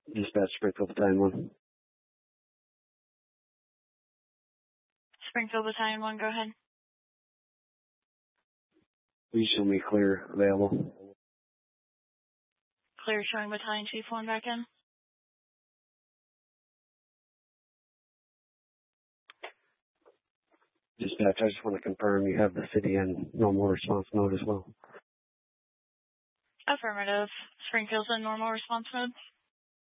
Dispatch Springfield Battalion 1. Springfield Battalion 1, go ahead. Please show me clear available. Clear showing Battalion Chief 1 back in. Dispatch, I just want to confirm you have the city in normal response mode as well. Affirmative. Springfield's in normal response mode.